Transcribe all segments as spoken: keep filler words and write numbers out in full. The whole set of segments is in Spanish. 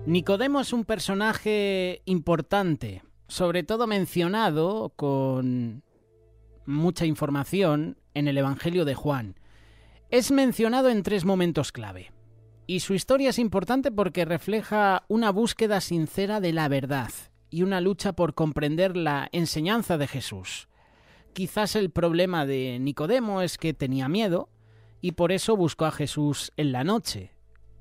Nicodemo es un personaje importante, sobre todo mencionado con mucha información en el Evangelio de Juan. Es mencionado en tres momentos clave. Y su historia es importante porque refleja una búsqueda sincera de la verdad y una lucha por comprender la enseñanza de Jesús. Quizás el problema de Nicodemo es que tenía miedo y por eso buscó a Jesús en la noche.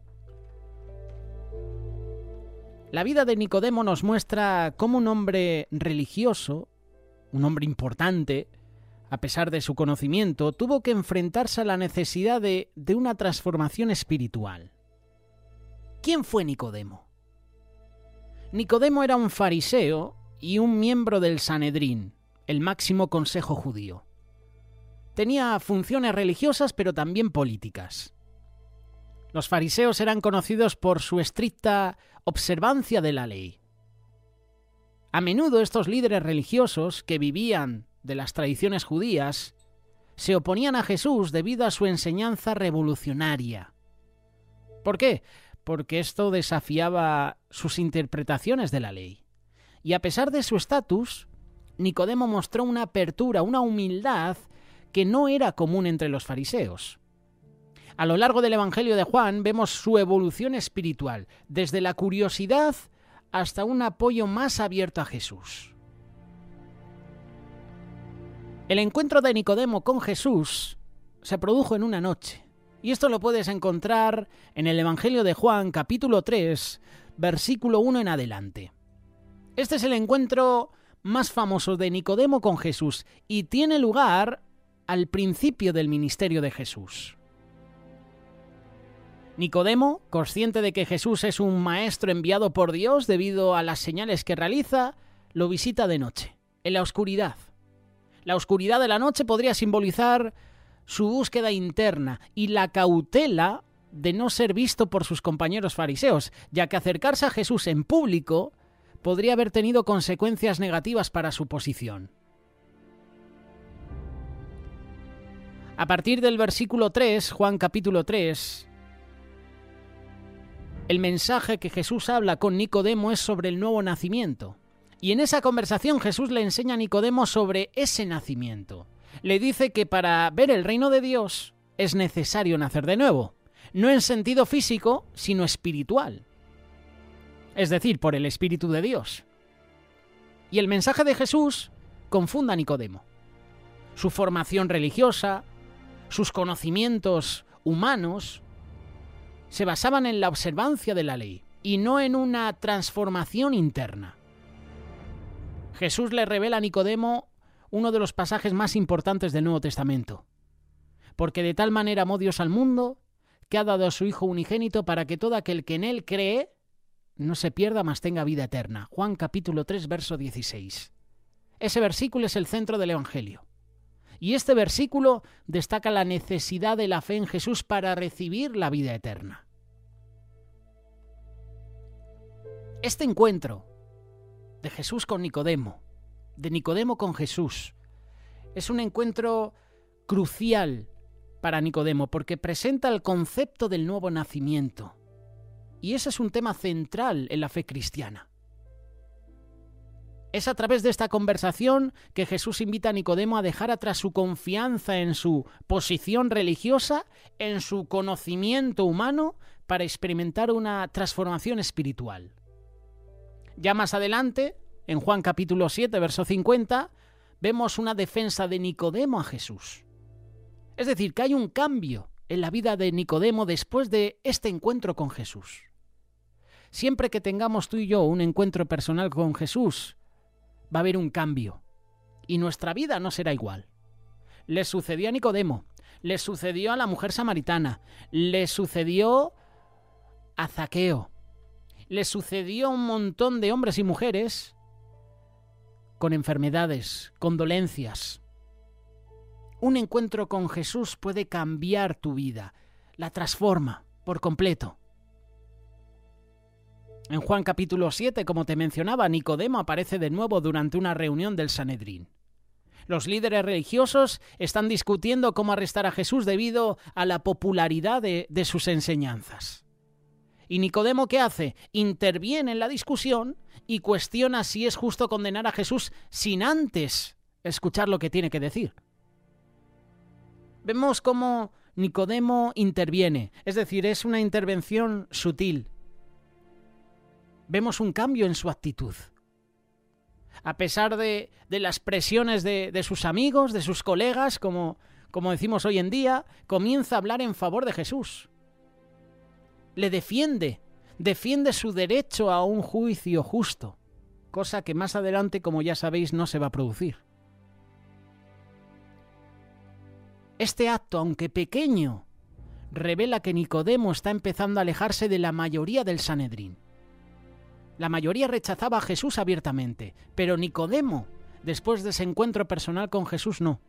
La vida de Nicodemo nos muestra cómo un hombre religioso, un hombre importante, a pesar de su conocimiento, tuvo que enfrentarse a la necesidad de, de una transformación espiritual. ¿Quién fue Nicodemo? Nicodemo era un fariseo y un miembro del Sanedrín, el máximo consejo judío. Tenía funciones religiosas, pero también políticas. Los fariseos eran conocidos por su estricta observancia de la ley. A menudo estos líderes religiosos, que vivían de las tradiciones judías, se oponían a Jesús debido a su enseñanza revolucionaria. ¿Por qué? Porque esto desafiaba sus interpretaciones de la ley. Y a pesar de su estatus, Nicodemo mostró una apertura, una humildad que no era común entre los fariseos. A lo largo del Evangelio de Juan vemos su evolución espiritual, desde la curiosidad hasta un apoyo más abierto a Jesús. El encuentro de Nicodemo con Jesús se produjo en una noche, y esto lo puedes encontrar en el Evangelio de Juan, capítulo tres, versículo uno en adelante. Este es el encuentro más famoso de Nicodemo con Jesús y tiene lugar al principio del ministerio de Jesús. Nicodemo, consciente de que Jesús es un maestro enviado por Dios debido a las señales que realiza, lo visita de noche, en la oscuridad. La oscuridad de la noche podría simbolizar su búsqueda interna y la cautela de no ser visto por sus compañeros fariseos, ya que acercarse a Jesús en público podría haber tenido consecuencias negativas para su posición. A partir del versículo tres, Juan capítulo tres, el mensaje que Jesús habla con Nicodemo es sobre el nuevo nacimiento. Y en esa conversación Jesús le enseña a Nicodemo sobre ese nacimiento. Le dice que para ver el reino de Dios es necesario nacer de nuevo, no en sentido físico, sino espiritual. Es decir, por el Espíritu de Dios. Y el mensaje de Jesús confunde a Nicodemo. Su formación religiosa, sus conocimientos humanos, se basaban en la observancia de la ley y no en una transformación interna. Jesús le revela a Nicodemo uno de los pasajes más importantes del Nuevo Testamento. Porque de tal manera amó Dios al mundo, que ha dado a su Hijo unigénito para que todo aquel que en él cree no se pierda, mas tenga vida eterna. Juan capítulo tres, verso dieciséis. Ese versículo es el centro del Evangelio. Y este versículo destaca la necesidad de la fe en Jesús para recibir la vida eterna. Este encuentro de Jesús con Nicodemo, de Nicodemo con Jesús, es un encuentro crucial para Nicodemo porque presenta el concepto del nuevo nacimiento. Y ese es un tema central en la fe cristiana. Es a través de esta conversación que Jesús invita a Nicodemo a dejar atrás su confianza en su posición religiosa, en su conocimiento humano, para experimentar una transformación espiritual. Ya más adelante, en Juan capítulo siete, verso cincuenta, vemos una defensa de Nicodemo a Jesús. Es decir, que hay un cambio en la vida de Nicodemo después de este encuentro con Jesús. Siempre que tengamos tú y yo un encuentro personal con Jesús, va a haber un cambio y nuestra vida no será igual. Le sucedió a Nicodemo, le sucedió a la mujer samaritana, le sucedió a Zaqueo, le sucedió a un montón de hombres y mujeres con enfermedades, con dolencias. Un encuentro con Jesús puede cambiar tu vida, la transforma por completo. En Juan capítulo siete, como te mencionaba, Nicodemo aparece de nuevo durante una reunión del Sanedrín. Los líderes religiosos están discutiendo cómo arrestar a Jesús debido a la popularidad de, de sus enseñanzas. ¿Y Nicodemo qué hace? Interviene en la discusión y cuestiona si es justo condenar a Jesús sin antes escuchar lo que tiene que decir. Vemos cómo Nicodemo interviene, es decir, es una intervención sutil. Vemos un cambio en su actitud. A pesar de, de las presiones de, de sus amigos, de sus colegas, como, como decimos hoy en día, comienza a hablar en favor de Jesús. Le defiende, defiende su derecho a un juicio justo, cosa que más adelante, como ya sabéis, no se va a producir. Este acto, aunque pequeño, revela que Nicodemo está empezando a alejarse de la mayoría del Sanedrín. La mayoría rechazaba a Jesús abiertamente, pero Nicodemo, después de ese encuentro personal con Jesús, no.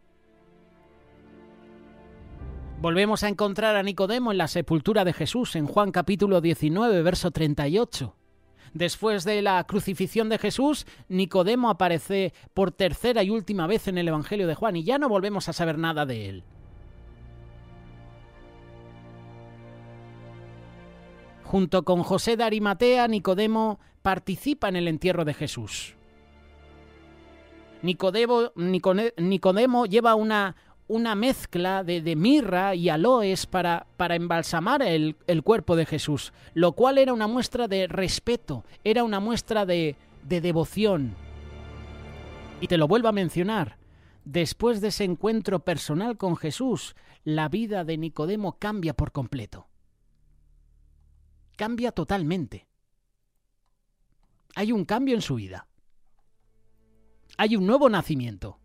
Volvemos a encontrar a Nicodemo en la sepultura de Jesús, en Juan capítulo diecinueve, verso treinta y ocho. Después de la crucifixión de Jesús, Nicodemo aparece por tercera y última vez en el Evangelio de Juan y ya no volvemos a saber nada de él. Junto con José de Arimatea, Nicodemo participa en el entierro de Jesús. Nicodemo, Nicone, Nicodemo lleva una, una mezcla de, de mirra y aloes para, para embalsamar el, el cuerpo de Jesús, lo cual era una muestra de respeto, era una muestra de, de devoción. Y te lo vuelvo a mencionar, después de ese encuentro personal con Jesús, la vida de Nicodemo cambia por completo. Cambia totalmente. Hay un cambio en su vida. Hay un nuevo nacimiento.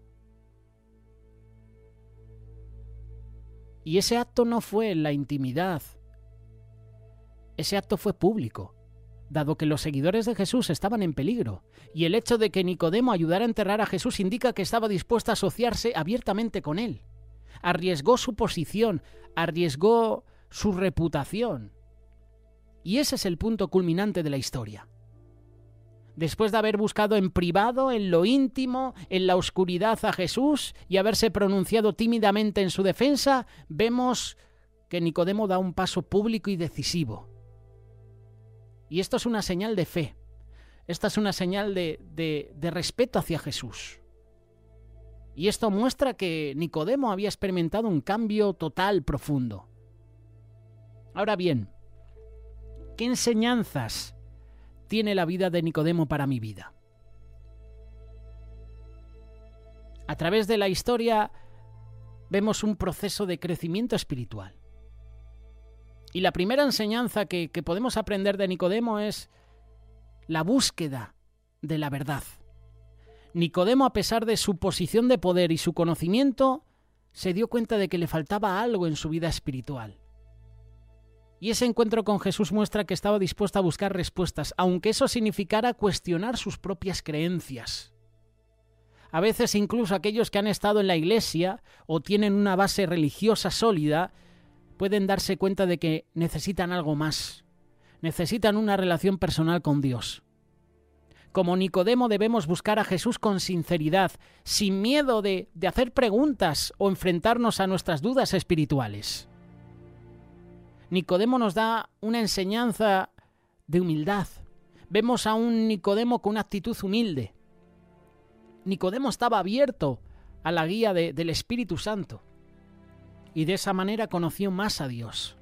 Y ese acto no fue en la intimidad. Ese acto fue público, dado que los seguidores de Jesús estaban en peligro. Y el hecho de que Nicodemo ayudara a enterrar a Jesús indica que estaba dispuesto a asociarse abiertamente con él. Arriesgó su posición, arriesgó su reputación. Y ese es el punto culminante de la historia. Después de haber buscado en privado, en lo íntimo, en la oscuridad a Jesús y haberse pronunciado tímidamente en su defensa, vemos que Nicodemo da un paso público y decisivo. Y esto es una señal de fe. Esta es una señal de, de, de respeto hacia Jesús. Y esto muestra que Nicodemo había experimentado un cambio total, profundo. Ahora bien, ¿qué enseñanzas tiene la vida de Nicodemo para mi vida? A través de la historia vemos un proceso de crecimiento espiritual. Y la primera enseñanza que, que podemos aprender de Nicodemo es la búsqueda de la verdad. Nicodemo, a pesar de su posición de poder y su conocimiento, se dio cuenta de que le faltaba algo en su vida espiritual. Y ese encuentro con Jesús muestra que estaba dispuesto a buscar respuestas, aunque eso significara cuestionar sus propias creencias. A veces incluso aquellos que han estado en la iglesia o tienen una base religiosa sólida pueden darse cuenta de que necesitan algo más. Necesitan una relación personal con Dios. Como Nicodemo debemos buscar a Jesús con sinceridad, sin miedo de, de hacer preguntas o enfrentarnos a nuestras dudas espirituales. Nicodemo nos da una enseñanza de humildad. Vemos a un Nicodemo con una actitud humilde. Nicodemo estaba abierto a la guía de, del Espíritu Santo y de esa manera conoció más a Dios.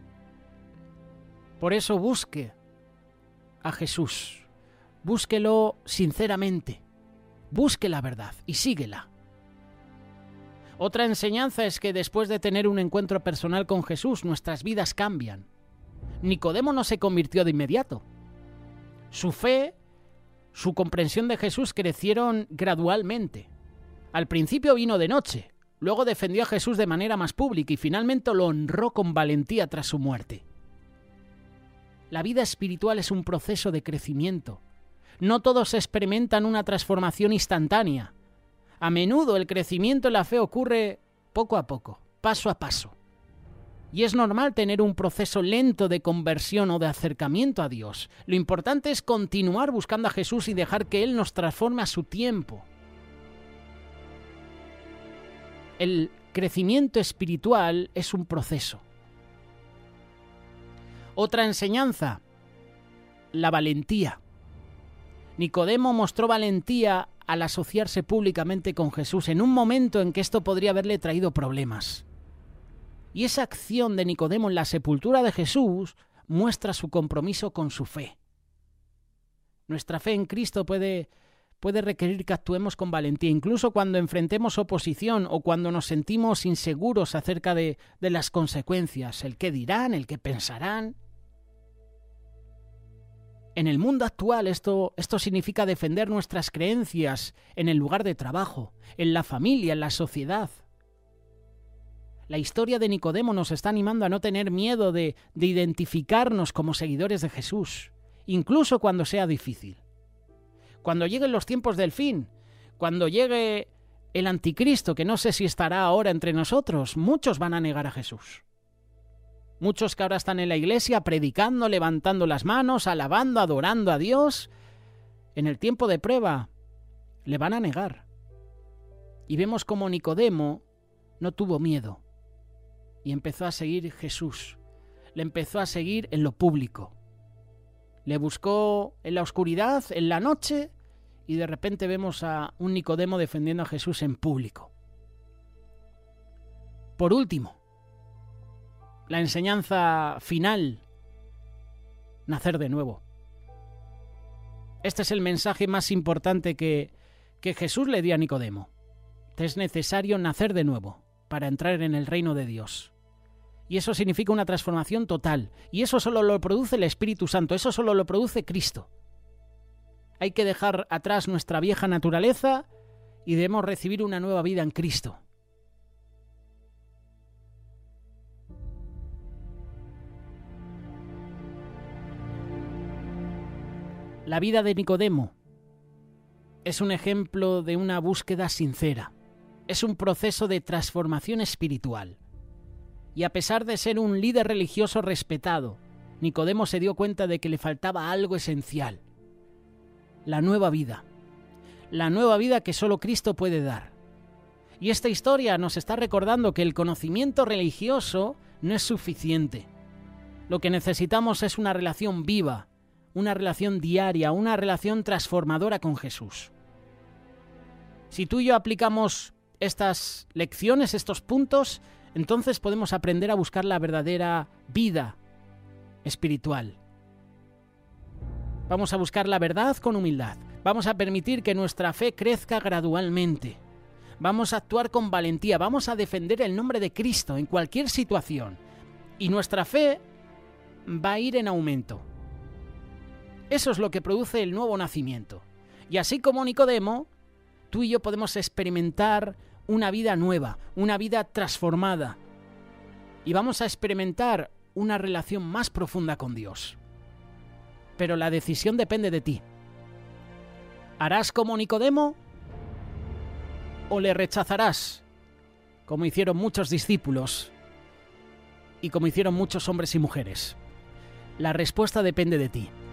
Por eso busque a Jesús, búsquelo sinceramente, busque la verdad y síguela. Otra enseñanza es que después de tener un encuentro personal con Jesús, nuestras vidas cambian. Nicodemo no se convirtió de inmediato. Su fe, su comprensión de Jesús crecieron gradualmente. Al principio vino de noche, luego defendió a Jesús de manera más pública y finalmente lo honró con valentía tras su muerte. La vida espiritual es un proceso de crecimiento. No todos experimentan una transformación instantánea. A menudo el crecimiento en la fe ocurre poco a poco, paso a paso. Y es normal tener un proceso lento de conversión o de acercamiento a Dios. Lo importante es continuar buscando a Jesús y dejar que Él nos transforme a su tiempo. El crecimiento espiritual es un proceso. Otra enseñanza, la valentía. Nicodemo mostró valentía al asociarse públicamente con Jesús en un momento en que esto podría haberle traído problemas. Y esa acción de Nicodemo en la sepultura de Jesús muestra su compromiso con su fe. Nuestra fe en Cristo puede, puede requerir que actuemos con valentía, incluso cuando enfrentemos oposición o cuando nos sentimos inseguros acerca de, de las consecuencias, el qué dirán, el qué pensarán. En el mundo actual esto, esto significa defender nuestras creencias en el lugar de trabajo, en la familia, en la sociedad. La historia de Nicodemo nos está animando a no tener miedo de, de identificarnos como seguidores de Jesús, incluso cuando sea difícil. Cuando lleguen los tiempos del fin, cuando llegue el anticristo, que no sé si estará ahora entre nosotros, muchos van a negar a Jesús. Muchos que ahora están en la iglesia predicando, levantando las manos, alabando, adorando a Dios, en el tiempo de prueba le van a negar. Y vemos como Nicodemo no tuvo miedo y empezó a seguir Jesús. Le empezó a seguir en lo público. Le buscó en la oscuridad, en la noche, y de repente vemos a un Nicodemo defendiendo a Jesús en público. Por último, la enseñanza final, nacer de nuevo. Este es el mensaje más importante que, que Jesús le dio a Nicodemo. Te es necesario nacer de nuevo para entrar en el reino de Dios. Y eso significa una transformación total. Y eso solo lo produce el Espíritu Santo, eso solo lo produce Cristo. Hay que dejar atrás nuestra vieja naturaleza y debemos recibir una nueva vida en Cristo. La vida de Nicodemo es un ejemplo de una búsqueda sincera. Es un proceso de transformación espiritual. Y a pesar de ser un líder religioso respetado, Nicodemo se dio cuenta de que le faltaba algo esencial. La nueva vida. La nueva vida que solo Cristo puede dar. Y esta historia nos está recordando que el conocimiento religioso no es suficiente. Lo que necesitamos es una relación viva, una relación diaria, una relación transformadora con Jesús. Si tú y yo aplicamos estas lecciones, estos puntos, entonces podemos aprender a buscar la verdadera vida espiritual. Vamos a buscar la verdad con humildad. Vamos a permitir que nuestra fe crezca gradualmente. Vamos a actuar con valentía. Vamos a defender el nombre de Cristo en cualquier situación. Y nuestra fe va a ir en aumento. Eso es lo que produce el nuevo nacimiento. Y así como Nicodemo, tú y yo podemos experimentar una vida nueva, una vida transformada. Y vamos a experimentar una relación más profunda con Dios. Pero la decisión depende de ti. ¿Harás como Nicodemo o le rechazarás, como hicieron muchos discípulos y como hicieron muchos hombres y mujeres? La respuesta depende de ti.